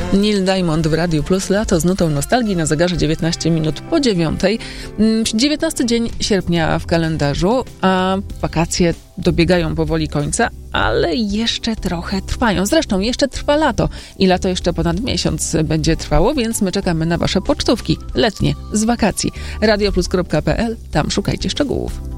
Neil Diamond w Radiu Plus, lato z nutą nostalgii na zegarze 19 minut po 9. 19 dzień sierpnia w kalendarzu, a wakacje dobiegają powoli końca, ale jeszcze trochę trwają. Zresztą jeszcze trwa lato i lato jeszcze ponad miesiąc będzie trwało, więc my czekamy na wasze pocztówki letnie z wakacji. radioplus.pl, tam szukajcie szczegółów.